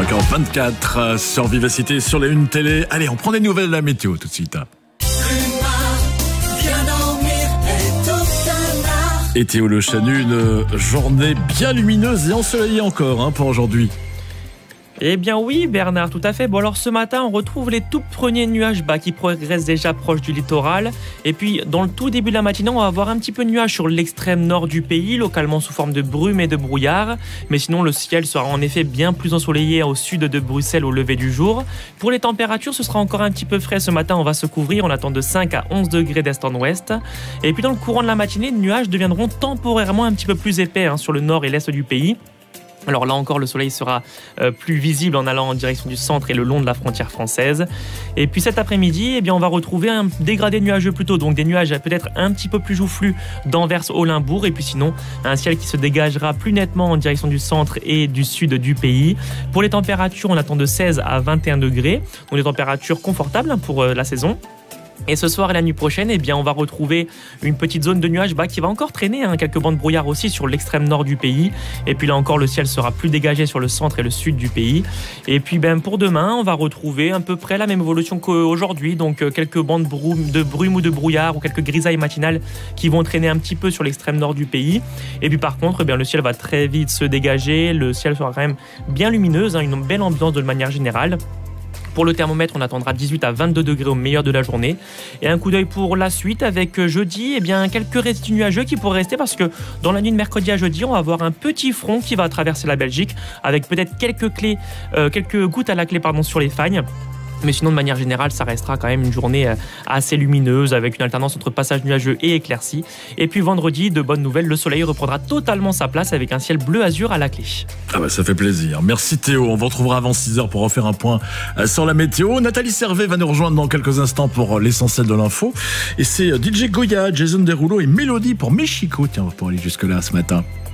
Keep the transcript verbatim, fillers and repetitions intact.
cinq heures vingt-quatre sur Vivacité, sur les une télé. Allez, on prend des nouvelles de la météo tout de suite. Et Théo Le Chanu, une journée bien lumineuse et ensoleillée encore hein, pour aujourd'hui. Eh bien oui Bernard, tout à fait. Bon alors ce matin on retrouve les tout premiers nuages bas qui progressent déjà proche du littoral. Et puis dans le tout début de la matinée on va avoir un petit peu de nuages sur l'extrême nord du pays, localement sous forme de brume et de brouillard. Mais sinon le ciel sera en effet bien plus ensoleillé au sud de Bruxelles au lever du jour. Pour les températures ce sera encore un petit peu frais ce matin, on va se couvrir, on attend de cinq à onze degrés d'est en ouest. Et puis dans le courant de la matinée, les nuages deviendront temporairement un petit peu plus épais hein, sur le nord et l'est du pays. Alors là encore, le soleil sera euh, plus visible en allant en direction du centre et le long de la frontière française. Et puis cet après-midi, eh bien, on va retrouver un dégradé nuageux plutôt, donc des nuages peut-être un petit peu plus joufflus d'Anvers au Limbourg. Et puis sinon, un ciel qui se dégagera plus nettement en direction du centre et du sud du pays. Pour les températures, on attend de seize à vingt et un degrés, donc des températures confortables pour euh, la saison. Et ce soir et la nuit prochaine, eh bien, on va retrouver une petite zone de nuages bas qui va encore traîner, hein, quelques bancs de brouillard aussi sur l'extrême nord du pays. Et puis là encore, le ciel sera plus dégagé sur le centre et le sud du pays. Et puis ben, pour demain, on va retrouver à peu près la même évolution qu'aujourd'hui. Donc euh, quelques bancs de, brume, de brume ou de brouillard ou quelques grisailles matinales qui vont traîner un petit peu sur l'extrême nord du pays. Et puis par contre, eh bien, le ciel va très vite se dégager. Le ciel sera quand même bien lumineux, hein, une belle ambiance de manière générale. Pour le thermomètre, on attendra dix-huit à vingt-deux degrés au meilleur de la journée. Et un coup d'œil pour la suite avec jeudi, eh bien, quelques résidus nuageux qui pourraient rester parce que dans la nuit de mercredi à jeudi, on va avoir un petit front qui va traverser la Belgique avec peut-être quelques clés, euh, quelques gouttes à la clé pardon, sur les fagnes. Mais sinon, de manière générale, ça restera quand même une journée assez lumineuse avec une alternance entre passage nuageux et éclaircies. Et puis vendredi, de bonnes nouvelles, le soleil reprendra totalement sa place avec un ciel bleu azur à la clé. Ah bah ça fait plaisir. Merci Théo. On vous retrouvera avant six heures pour refaire un point sur la météo. Nathalie Servet va nous rejoindre dans quelques instants pour l'essentiel de l'info. Et c'est D J Goya, Jason Derulo et Mélodie pour Mexico. Tiens, on va pouvoir aller jusque-là ce matin.